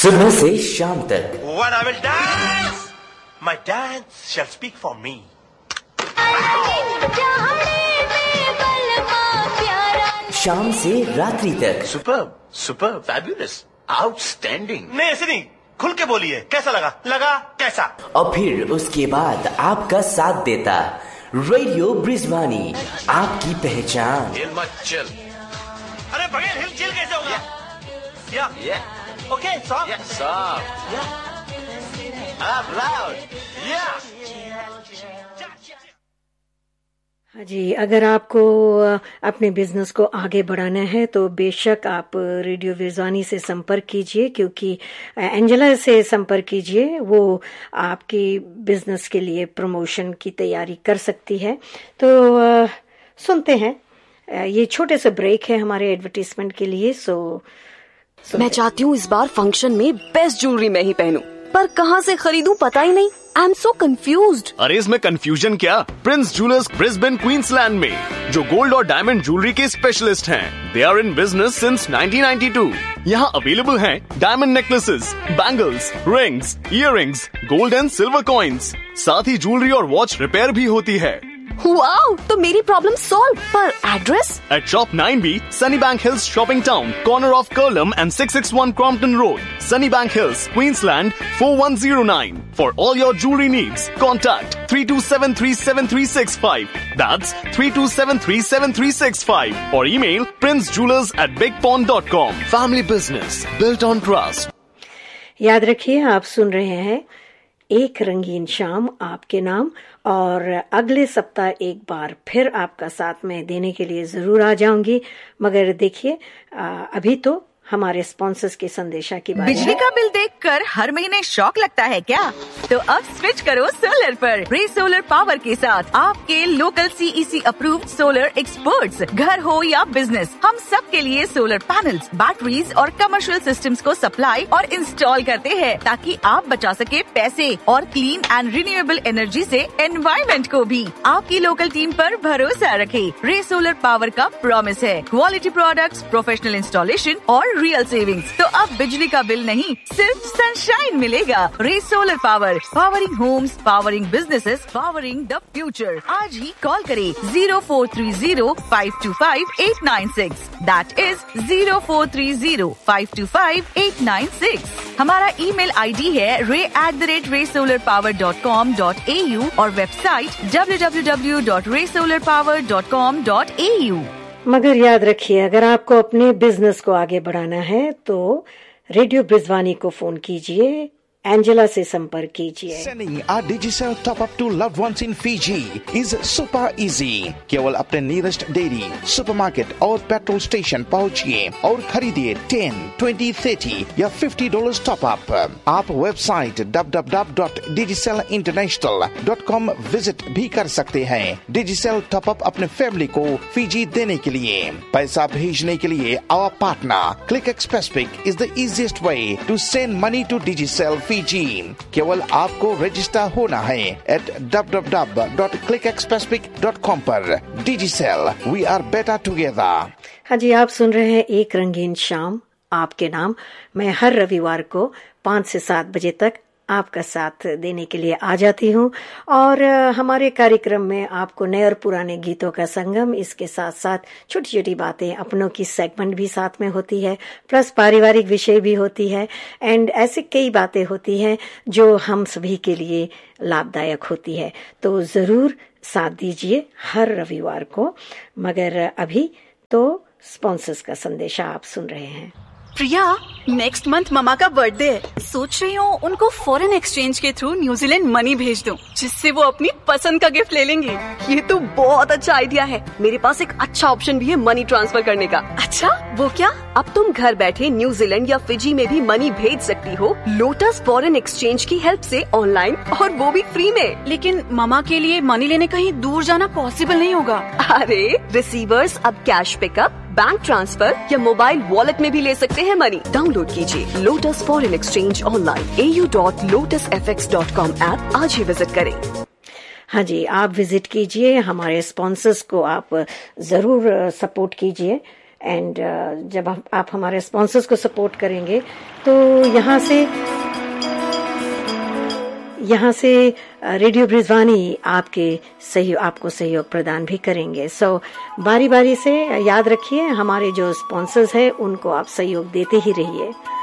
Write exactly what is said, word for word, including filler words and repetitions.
सुबह से शाम तक। When I will dance, my dance shall speak for me. शाम से रात्रि तक। Superb, superb, fabulous, outstanding. नहीं ऐसे नहीं, खुल के बोलिए, कैसा लगा? लगा कैसा? और फिर उसके बाद आपका साथ देता रेडियो ब्रिजवानी, आपकी पहचान। हिल मत चल। अरे बगैर हिल चिल कैसे होगा? या, या, ओके, सॉफ्ट, सॉफ्ट, या, up loud, या। हाँ जी, अगर आपको अपने बिजनेस को आगे बढ़ाना है तो बेशक आप रेडियो ब्रिजवानी से संपर्क कीजिए, क्योंकि एंजेला से संपर्क कीजिए, वो आपकी बिजनेस के लिए प्रमोशन की तैयारी कर सकती है। तो सुनते हैं, ये छोटे से ब्रेक है हमारे एडवर्टाइजमेंट के लिए। सो मैं चाहती हूँ इस बार फंक्शन में बेस्ट ज्वेलरी मैं ही पहनूं, पर कहाँ से खरीदूं पता ही नहीं। I am so confused. अरे इसमें कंफ्यूजन क्या, प्रिंस ज्वेलर्स ब्रिस्बेन क्वींसलैंड में, जो गोल्ड और डायमंड ज्वेलरी के स्पेशलिस्ट हैं। They are in business since nineteen ninety two. यहाँ अवेलेबल हैं diamond necklaces, bangles, rings, earrings, gold and silver coins, साथ ही ज्वेलरी और वॉच रिपेयर भी होती है। वाओ, तो मेरी प्रॉब्लम सॉल्व। पर address? At Shop nine B, Sunnybank Hills Shopping Town, corner of Curlum and six sixty-one Crompton Road, Sunnybank Hills, Queensland four one zero nine. For all your jewelry needs, contact three two seven three seven three six five. That's three two seven three seven three six five. Or email princejewelers at bigpond dot com. Family business built on trust. याद रखिए, आप सुन रहे हैं एक रंगीन शाम आपके नाम, और अगले सप्ताह एक बार फिर आपका साथ में देने के लिए जरूर आ जाऊंगी। मगर देखिए, अभी तो हमारे स्पॉन्सर्स के संदेशा की बात। बिजली का बिल देखकर हर महीने शॉक लगता है क्या? तो अब स्विच करो सोलर पर। रे सोलर पावर के साथ आपके local CEC approved solar experts, घर हो या बिजनेस, हम सब के लिए सोलर पैनल्स, बैटरीज और कमर्शियल सिस्टम्स को सप्लाई और इंस्टॉल करते हैं, ताकि आप बचा सके पैसे और क्लीन एंड रिन्यूएबल एनर्जी से एनवायरमेंट को भी। आपकी लोकल टीम पर भरोसा रखें। रे सोलर पावर का प्रॉमिस है क्वालिटी प्रोडक्ट्स, प्रोफेशनल इंस्टॉलेशन और रियल सेविंग्स। तो अब बिजली का बिल नहीं, सिर्फ सनशाइन मिलेगा। रे solar power, powering Holmes, powering businesses, powering the future. आज ही कॉल करें zero four three zero five to five eight nine six. That is zero four three zero five to five eight nine six. हमारा email ID है रे at the rate रे solar power dot com dot A you और website W W W dot रे solar power dot com dot A you. मगर याद रखिए, अगर आपको अपने बिजनेस को आगे बढ़ाना है तो रेडियो ब्रिजवानी को फोन कीजिए, एंजेला से संपर्क कीजिए। Sending a Digicel top up to loved ones in Fiji is super easy. केवल अपने nearest dairy, supermarket और petrol station पहुँचिए और खरीदिए ten, twenty, thirty या fifty dollars top up। आप website W W W dot digicel international dot com visit भी कर सकते हैं। Digicel top up अपने फैमिली को फीजी देने के लिए, पैसा भेजने के लिए our partner Click Express Pick is the easiest way to send money to Digicel Fiji। केवल आपको रजिस्टर होना है eight W W W dot click express pick dot com पर। डिजिसेल, वी आर बेटर टुगेदर। हाँ जी, आप सुन रहे हैं एक रंगीन शाम आपके नाम। मैं हर रविवार को पाँच से सात बजे तक आपका साथ देने के लिए आ जाती हूँ, और हमारे कार्यक्रम में आपको नए और पुराने गीतों का संगम, इसके साथ साथ छोटी छोटी बातें, अपनों की सेगमेंट भी साथ में होती है, प्लस पारिवारिक विषय भी होती है, एंड ऐसे कई बातें होती हैं जो हम सभी के लिए लाभदायक होती है। तो ज़रूर साथ दीजिए हर रविवार को। मगर अभी तो स्पॉन्सर्स का संदेशा आप सुन रहे हैं। प्रिया, नेक्स्ट मंथ ममा का बर्थडे है। सोच रही हूँ उनको फॉरेन एक्सचेंज के थ्रू न्यूजीलैंड मनी भेज दूँ, जिससे वो अपनी पसंद का गिफ्ट ले लेंगे। ये तो बहुत अच्छा आइडिया है। मेरे पास एक अच्छा ऑप्शन भी है मनी ट्रांसफर करने का। अच्छा, वो क्या? अब तुम घर बैठे न्यूजीलैंड या फिजी में भी मनी भेज सकती हो लोटस फॉरेन एक्सचेंज की हेल्प से, ऑनलाइन, और वो भी फ्री में। लेकिन ममा के लिए मनी लेने कहीं दूर जाना पॉसिबल नहीं होगा। अरे, रिसीवर्स अब कैश पिकअप, बैंक ट्रांसफर या मोबाइल वॉलेट में भी ले सकते हैं मनी। डाउनलोड कीजिए लोटस फॉरेन एक्सचेंज ऑनलाइन ए U dot lotus F x dot com app आज ही विजिट करें। हाँ जी, आप विजिट कीजिए, हमारे स्पॉन्सर्स को आप जरूर सपोर्ट कीजिए। एंड जब आप, आप हमारे स्पॉन्सर्स को सपोर्ट करेंगे तो यहाँ से यहाँ से रेडियो ब्रिजवानी आपके सहयोग आपको सहयोग प्रदान भी करेंगे। सो बारी बारी से याद रखिए, हमारे जो स्पॉन्सर्स हैं उनको आप सहयोग देते ही रहिए।